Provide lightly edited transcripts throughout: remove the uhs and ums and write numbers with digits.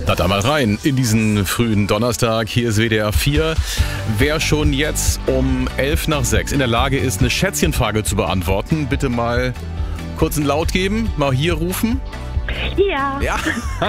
Na da mal rein in diesen frühen Donnerstag. Hier ist WDR 4. Wer schon jetzt um 5:11 in der Lage ist, eine Schätzchenfrage zu beantworten, bitte mal kurz einen Laut geben, mal hier rufen. Ja. Ja,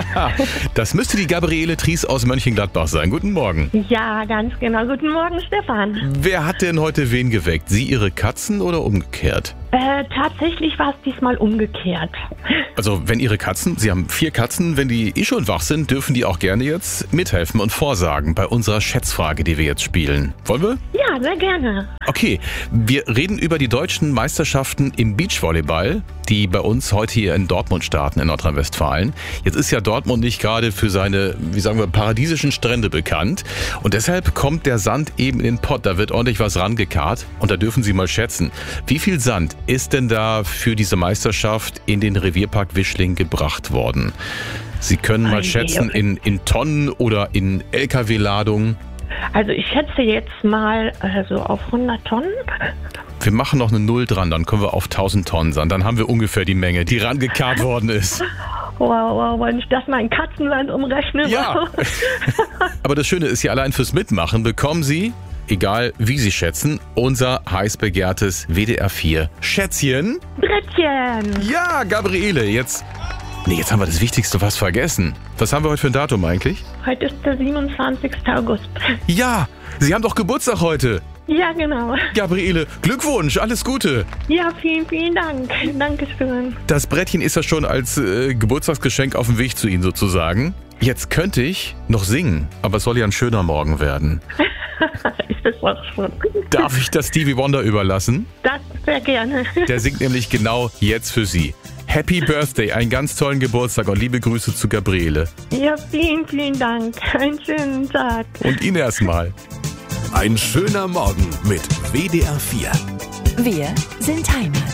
das müsste die Gabriele Tries aus Mönchengladbach sein. Guten Morgen. Ja, ganz genau. Guten Morgen, Stefan. Wer hat denn heute wen geweckt? Sie, Ihre Katzen oder umgekehrt? Tatsächlich war es diesmal umgekehrt. Also wenn Ihre Katzen, Sie haben 4 Katzen, wenn die schon wach sind, dürfen die auch gerne jetzt mithelfen und vorsagen bei unserer Schätzfrage, die wir jetzt spielen. Wollen wir? Ja, sehr gerne. Okay, wir reden über die deutschen Meisterschaften im Beachvolleyball, die bei uns heute hier in Dortmund starten, in Nordrhein-Westfalen. Jetzt ist ja Dortmund nicht gerade für seine, wie sagen wir, paradiesischen Strände bekannt. Und deshalb kommt der Sand eben in den Pott. Da wird ordentlich was rangekarrt. Und da dürfen Sie mal schätzen, wie viel Sand ist denn da für diese Meisterschaft in den Revierpark Wischling gebracht worden? Sie können mal schätzen in Tonnen oder in LKW-Ladungen. Also ich schätze jetzt mal so auf 100 Tonnen. Wir machen noch eine Null dran, dann kommen wir auf 1000 Tonnen Sand. Dann haben wir ungefähr die Menge, die rangekarrt worden ist. Wow, wenn ich das mal in Katzenland umrechne. Ja. Aber das Schöne ist ja, allein fürs Mitmachen bekommen Sie, egal wie Sie schätzen, unser heiß begehrtes WDR 4 Schätzchen. Brettchen. Ja, Gabriele, jetzt haben wir das Wichtigste fast vergessen. Was haben wir heute für ein Datum eigentlich? Heute ist der 27. August. Ja, Sie haben doch Geburtstag heute. Ja, genau. Gabriele, Glückwunsch, alles Gute. Ja, vielen Dank. Dankeschön. Das Brettchen ist ja schon als Geburtstagsgeschenk auf dem Weg zu Ihnen sozusagen. Jetzt könnte ich noch singen, aber es soll ja ein schöner Morgen werden. Ist das auch schon? Darf ich das Stevie Wonder überlassen? Das sehr gerne. Der singt nämlich genau jetzt für Sie. Happy Birthday, einen ganz tollen Geburtstag und liebe Grüße zu Gabriele. Ja, vielen Dank. Einen schönen Tag. Und Ihnen erstmal. Ein schöner Morgen mit WDR 4. Wir sind Heimat.